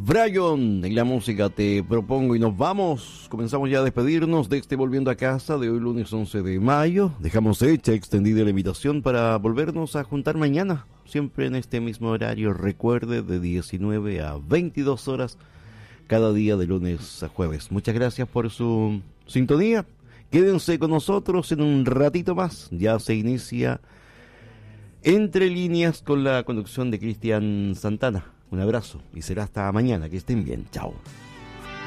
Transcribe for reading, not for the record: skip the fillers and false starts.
Brian, en la música te propongo y nos vamos. Comenzamos ya a despedirnos de este Volviendo a Casa de hoy lunes 11 de mayo. Dejamos hecha, extendida la invitación para volvernos a juntar mañana, siempre en este mismo horario. Recuerde, de 19 a 22 horas, cada día de lunes a jueves. Muchas gracias por su sintonía. Quédense con nosotros en un ratito más. Ya se inicia Entre Líneas con la conducción de Cristian Santana. Un abrazo y será hasta mañana. Que estén bien. Chao.